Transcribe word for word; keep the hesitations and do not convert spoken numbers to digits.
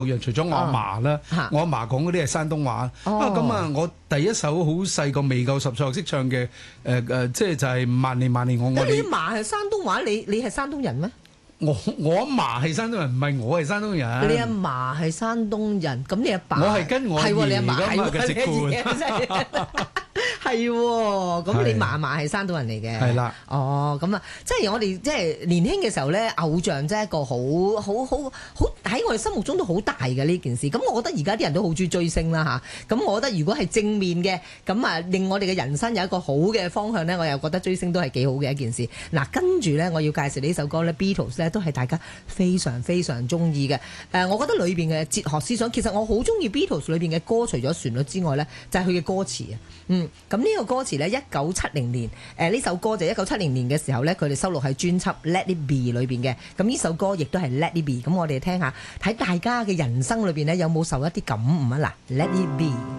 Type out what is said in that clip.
人除咗我阿嫲啦， 哦、 我阿嫲講嗰啲係山東話。 哦、 啊咁啊，我第一首好細個未夠十歲識唱嘅誒誒，即係就係萬年萬年我我你。你阿嫲係山東話，你你係山東人咩？ 我我阿嫲係山東人，唔係我係山東人。 你阿嫲係山東人，咁你阿爸？ 我係跟我係喎，你阿嫲係嘅籍貫。 係喎，咁你嫲嫲係山東人嚟嘅。 係啦。 哦，咁啊，即係我哋即係年輕嘅時候咧，偶像真係一個好好好好喺我哋心目中都好大嘅呢件事。咁我覺得而家啲人都好中意追星啦嚇。咁我覺得如果係正面嘅，咁啊令我哋嘅人生有一個好嘅方向咧，我又覺得追星都係幾好嘅一件事。嗱，跟住咧我要介紹呢首歌咧 ，Beatles 咧都係大家非常非常中意嘅。誒，我覺得裏邊嘅哲學思想，其實我好中意 Beatles 裏邊嘅歌，除咗旋律之外咧，就係佢嘅歌詞啊。嗯，咁呢個歌詞咧，一九七零年，誒呢首歌就一九七零年嘅時候咧，佢哋收錄喺專輯《Let It Be》裏邊嘅。咁呢首歌亦都係《Let It Be》。咁我哋聽下，睇大家嘅人生裏邊咧，有冇受一啲感悟啊？嗱，《Let It Be》。